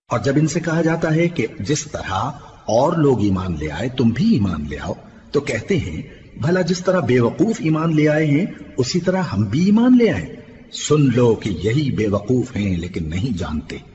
और जब इनसे कहा जाता है कि जिस तरह और लोग ईमान ले आए तुम भी ईमान ले आओ, तो कहते हैं भला जिस तरह बेवकूफ ईमान ले आए हैं उसी तरह हम भी ईमान ले आए। सुन लो कि यही बेवकूफ हैं लेकिन नहीं जानते।